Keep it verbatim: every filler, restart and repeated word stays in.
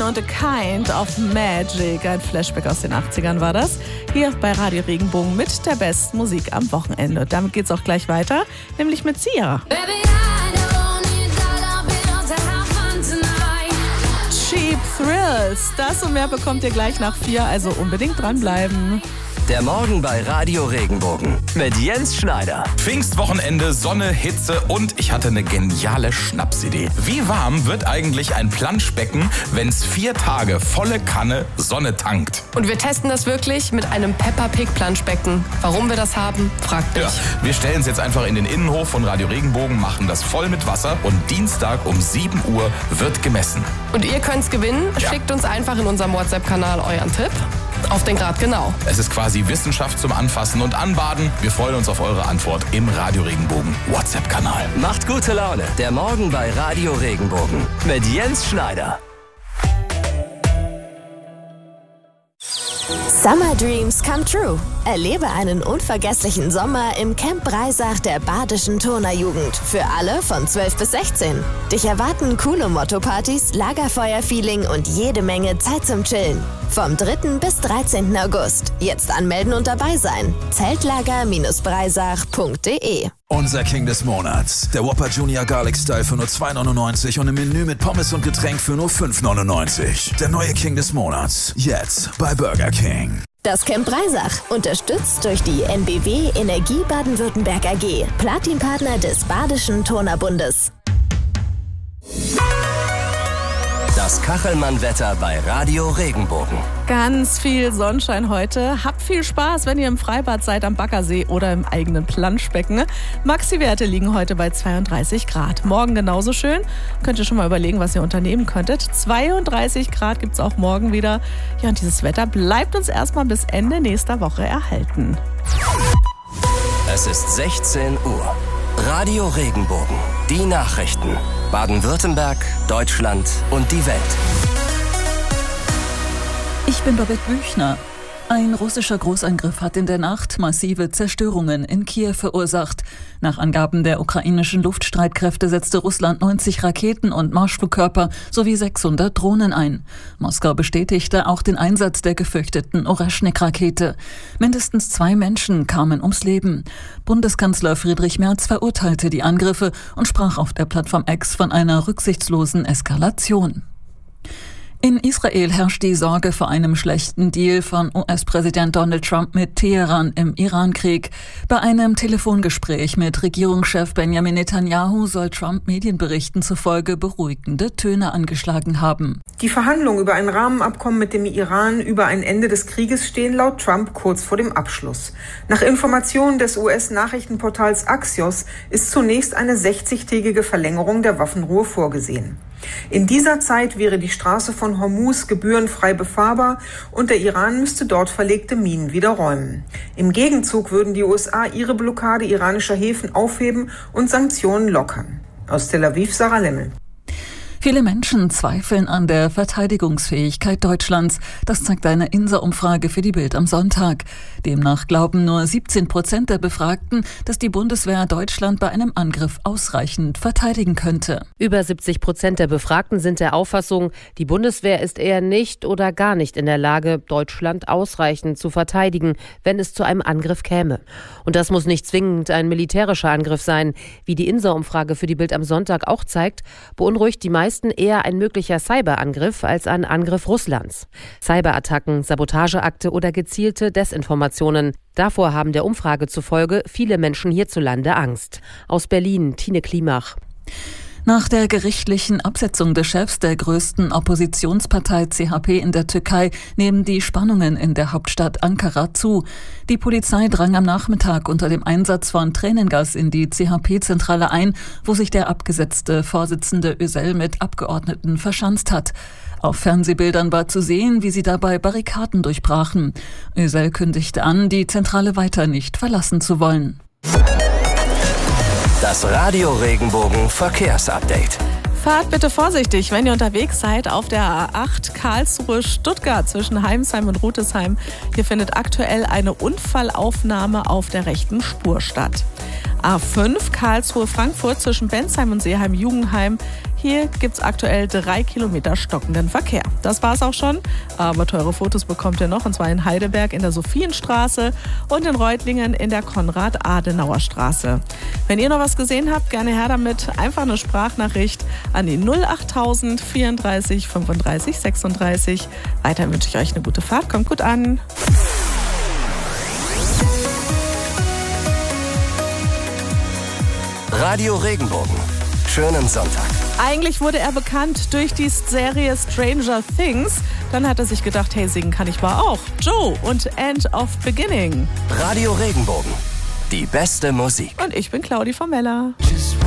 und A Kind of Magic. Ein Flashback aus den achtzigern war das. Hier bei Radio Regenbogen mit der besten Musik am Wochenende. Und damit geht's auch gleich weiter, nämlich mit Sia. Cheap Thrills. Das und mehr bekommt ihr gleich nach vier, also unbedingt dranbleiben. Der Morgen bei Radio Regenbogen mit Jens Schneider. Pfingstwochenende, Sonne, Hitze und ich hatte eine geniale Schnapsidee. Wie warm wird eigentlich ein Planschbecken, wenn es vier Tage volle Kanne Sonne tankt? Und wir testen das wirklich mit einem Peppa Pig Planschbecken. Warum wir das haben, fragt dich. Ja, wir stellen es jetzt einfach in den Innenhof von Radio Regenbogen, machen das voll mit Wasser und Dienstag um sieben Uhr wird gemessen. Und ihr könnt's gewinnen. Ja. Schickt uns einfach in unserem WhatsApp-Kanal euren Tipp. Auf den Grad genau. Es ist quasi Wissenschaft zum Anfassen und Anbaden. Wir freuen uns auf eure Antwort im Radio Regenbogen WhatsApp-Kanal. Macht gute Laune. Der Morgen bei Radio Regenbogen mit Jens Schneider. Summer Dreams come true. Erlebe einen unvergesslichen Sommer im Camp Breisach der Badischen Turnerjugend. Für alle von zwölf bis sechzehn. Dich erwarten coole Motto-Partys, Lagerfeuer-Feeling und jede Menge Zeit zum Chillen. Vom dritten bis dreizehnten August. Jetzt anmelden und dabei sein. zeltlager breisach punkt de. Unser King des Monats. Der Whopper Junior Garlic Style für nur zwei neunundneunzig und im Menü mit Pommes und Getränk für nur fünf neunundneunzig. Der neue King des Monats. Jetzt bei Burger King. Das Camp Breisach, unterstützt durch die N B W Energie Baden-Württemberg A G, Platinpartner des Badischen Turnerbundes. Das Kachelmann-Wetter bei Radio Regenbogen. Ganz viel Sonnenschein heute. Habt viel Spaß, wenn ihr im Freibad seid, am Baggersee oder im eigenen Planschbecken. Maxi-Werte liegen heute bei zweiunddreißig Grad. Morgen genauso schön. Könnt ihr schon mal überlegen, was ihr unternehmen könntet. zweiunddreißig Grad gibt es auch morgen wieder. Ja, und dieses Wetter bleibt uns erstmal bis Ende nächster Woche erhalten. Es ist sechzehn Uhr. Radio Regenbogen. Die Nachrichten. Baden-Württemberg, Deutschland und die Welt. Ich bin Babette Büchner. Ein russischer Großangriff hat in der Nacht massive Zerstörungen in Kiew verursacht. Nach Angaben der ukrainischen Luftstreitkräfte setzte Russland neunzig Raketen und Marschflugkörper sowie sechshundert Drohnen ein. Moskau bestätigte auch den Einsatz der gefürchteten Oreschnik-Rakete. Mindestens zwei Menschen kamen ums Leben. Bundeskanzler Friedrich Merz verurteilte die Angriffe und sprach auf der Plattform X von einer rücksichtslosen Eskalation. In Israel herrscht die Sorge vor einem schlechten Deal von U S-Präsident Donald Trump mit Teheran im Iran-Krieg. Bei einem Telefongespräch mit Regierungschef Benjamin Netanyahu soll Trump Medienberichten zufolge beruhigende Töne angeschlagen haben. Die Verhandlungen über ein Rahmenabkommen mit dem Iran über ein Ende des Krieges stehen laut Trump kurz vor dem Abschluss. Nach Informationen des U S-Nachrichtenportals Axios ist zunächst eine sechzigtägige Verlängerung der Waffenruhe vorgesehen. In dieser Zeit wäre die Straße von Hormuz gebührenfrei befahrbar und der Iran müsste dort verlegte Minen wieder räumen. Im Gegenzug würden die U S A ihre Blockade iranischer Häfen aufheben und Sanktionen lockern. Aus Tel Aviv, Sarah Lemmel. Viele Menschen zweifeln an der Verteidigungsfähigkeit Deutschlands. Das zeigt eine I N S A-Umfrage für die Bild am Sonntag. Demnach glauben nur siebzehn Prozent der Befragten, dass die Bundeswehr Deutschland bei einem Angriff ausreichend verteidigen könnte. Über siebzig Prozent der Befragten sind der Auffassung, die Bundeswehr ist eher nicht oder gar nicht in der Lage, Deutschland ausreichend zu verteidigen, wenn es zu einem Angriff käme. Und das muss nicht zwingend ein militärischer Angriff sein. Wie die I N S A-Umfrage für die Bild am Sonntag auch zeigt, beunruhigt die meisten eher ein möglicher Cyberangriff als ein Angriff Russlands. Cyberattacken, Sabotageakte oder gezielte Desinformationen. Davor haben der Umfrage zufolge viele Menschen hierzulande Angst. Aus Berlin, Tine Klimach. Nach der gerichtlichen Absetzung des Chefs der größten Oppositionspartei C H P in der Türkei nehmen die Spannungen in der Hauptstadt Ankara zu. Die Polizei drang am Nachmittag unter dem Einsatz von Tränengas in die C H P-Zentrale ein, wo sich der abgesetzte Vorsitzende Özel mit Abgeordneten verschanzt hat. Auf Fernsehbildern war zu sehen, wie sie dabei Barrikaden durchbrachen. Özel kündigte an, die Zentrale weiter nicht verlassen zu wollen. Das Radio Regenbogen Verkehrsupdate. Fahrt bitte vorsichtig, wenn ihr unterwegs seid auf der A acht Karlsruhe-Stuttgart zwischen Heimsheim und Rütesheim. Hier findet aktuell eine Unfallaufnahme auf der rechten Spur statt. A fünf Karlsruhe-Frankfurt zwischen Bensheim und Seeheim-Jugendheim. Hier gibt's aktuell drei Kilometer stockenden Verkehr. Das war's auch schon, aber teure Fotos bekommt ihr noch, und zwar in Heidelberg in der Sophienstraße und in Reutlingen in der Konrad-Adenauer-Straße. Wenn ihr noch was gesehen habt, gerne her damit. Einfach eine Sprachnachricht an die null achttausend vierunddreißig fünfunddreißig sechsunddreißig. Weiter wünsche ich euch eine gute Fahrt. Kommt gut an. Radio Regenbogen. Schönen Sonntag. Eigentlich wurde er bekannt durch die Serie Stranger Things. Dann hat er sich gedacht, hey, singen kann ich mal auch. Joe und End of Beginning. Radio Regenbogen. Die beste Musik. Und ich bin Claudi Formella.